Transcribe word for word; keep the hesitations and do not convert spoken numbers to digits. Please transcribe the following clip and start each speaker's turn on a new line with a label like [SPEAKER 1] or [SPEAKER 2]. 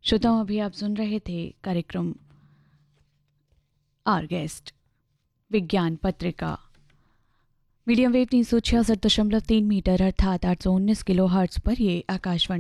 [SPEAKER 1] श्रोताओं, अभी आप सुन रहे थे कार्यक्रम आर गेस्ट विज्ञान पत्रिका मीडियम वेव तीन सौ छियासठ दशमलव तीन मीटर अर्थात आठ सौ उन्नीस किलो हर्ट्ज पर। ये आकाशवाणी